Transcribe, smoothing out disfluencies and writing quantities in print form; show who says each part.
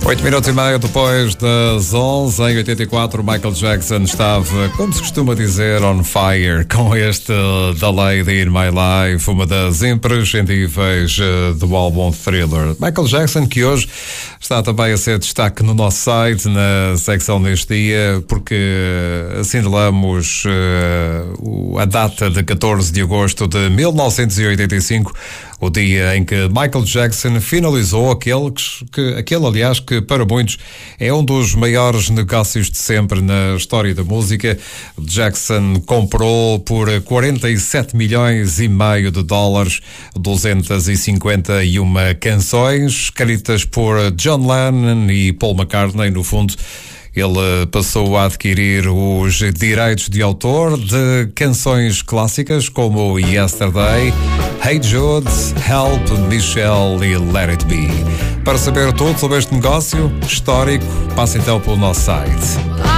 Speaker 1: 8 minutos e meio depois das 11, em 84, Michael Jackson estava, como se costuma dizer, on fire com este The Lady in My Life, uma das imprescindíveis do álbum Thriller. Michael Jackson, que hoje está também a ser destaque no nosso site, na secção deste dia, porque assinalamos a data de 14 de agosto de 1985, o dia em que Michael Jackson finalizou aquele, aliás, que para muitos é um dos maiores negócios de sempre na história da música. Jackson comprou por 47 milhões e meio de dólares 251 canções escritas por John Lennon e Paul McCartney. No fundo, ele passou a adquirir os direitos de autor de canções clássicas como Yesterday, Hey Jude, Help, Michelle e Let It Be. Para saber tudo sobre este negócio histórico, passe então pelo nosso site.